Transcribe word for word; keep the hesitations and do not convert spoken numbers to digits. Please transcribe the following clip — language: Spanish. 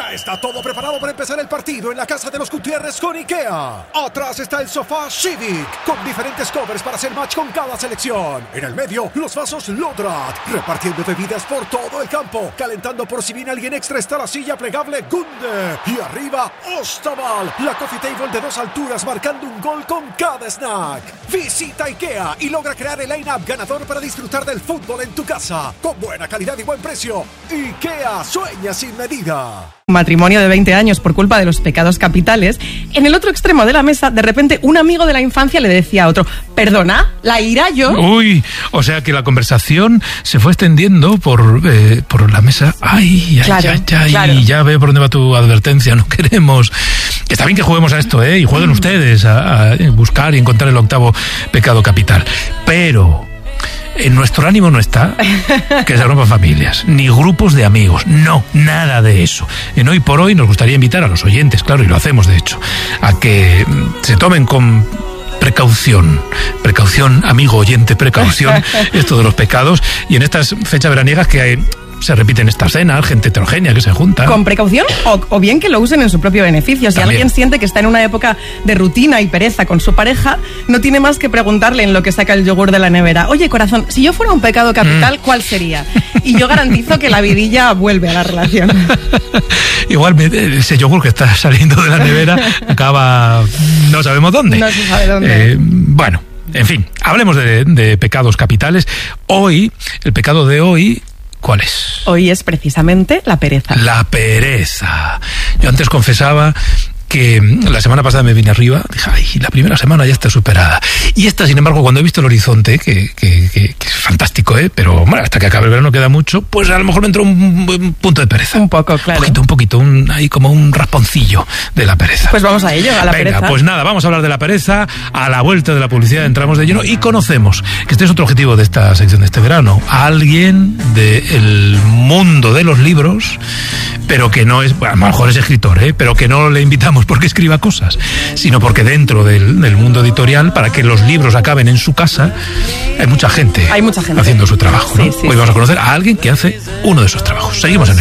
Ya está todo preparado para empezar el partido en la casa de los Gutiérrez con IKEA. Atrás está el sofá Civic, con diferentes covers para hacer match con cada selección. En el medio, los vasos Lodrat, repartiendo bebidas por todo el campo. Calentando por si viene alguien extra está la silla plegable Gunde. Y arriba, Ostaval, la coffee table de dos alturas marcando un gol con cada snack. Visita IKEA y logra crear el line-up ganador para disfrutar del fútbol en tu casa. Con buena calidad y buen precio. IKEA, sueña sin medida. Matrimonio de veinte años por culpa de los pecados capitales. En el otro extremo de la mesa, de repente, un amigo de la infancia le decía a otro: ¿perdona? ¿La ira yo? Uy, o sea que la conversación se fue extendiendo por, eh, por la mesa. Ay, ay, claro, ay, ay, claro. Ya veo por dónde va tu advertencia. No queremos... Está bien que juguemos a esto, ¿eh? Y jueguen mm. ustedes a, a buscar y encontrar el octavo pecado capital. Pero... en nuestro ánimo no está que se rompan familias, ni grupos de amigos, no, nada de eso. En Hoy por Hoy nos gustaría invitar a los oyentes, claro, y lo hacemos de hecho, a que se tomen con precaución, precaución, amigo oyente, precaución, esto de los pecados, y en estas fechas veraniegas que hay... se repiten estas cenas, gente heterogénea que se junta. Con precaución o, o bien que lo usen en su propio beneficio. Si También. alguien siente que está en una época de rutina y pereza con su pareja, no tiene más que preguntarle en lo que saca el yogur de la nevera: oye, corazón, si yo fuera un pecado capital, mm. ¿cuál sería? Y yo garantizo que la vidilla vuelve a la relación. Igual ese yogur que está saliendo de la nevera acaba no sabemos dónde. No se sabe dónde. Eh, bueno, en fin, hablemos de, de pecados capitales. Hoy, el pecado de hoy... ¿cuál es? Hoy es precisamente la pereza. La pereza. Yo antes confesaba que la semana pasada me vine arriba, dije, ay, la primera semana ya está superada. Y esta, sin embargo, cuando he visto el horizonte, que, que, que, que es fantástico, ¿eh? Pero bueno, hasta que acabe el verano queda mucho, pues a lo mejor me entró un, un punto de pereza. Un poco, claro. Un poquito, un poquito, un, ahí como un rasponcillo de la pereza. Pues vamos a ello, a la Venga, pereza. Pues nada, vamos a hablar de la pereza. A la vuelta de la publicidad entramos de lleno y conocemos, que este es otro objetivo de esta sección de este verano, a alguien del mundo de los libros, pero que no es, bueno, a lo mejor es escritor, ¿eh? Pero que no le invitamos porque escriba cosas, sino porque dentro del, del mundo editorial, para que los libros acaben en su casa, hay mucha gente, hay mucha gente haciendo su trabajo, ¿no? Sí, sí, Hoy vamos sí. a conocer a alguien que hace uno de esos trabajos. Seguimos en